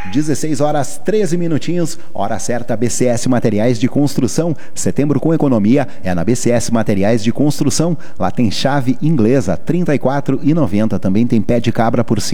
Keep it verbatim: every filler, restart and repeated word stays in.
dezesseis horas treze minutinhos, hora certa. B C S Materiais de Construção. Setembro com economia é na B C S Materiais de Construção. Lá tem chave inglesa trinta e quatro e noventa. Também tem pé de cabra por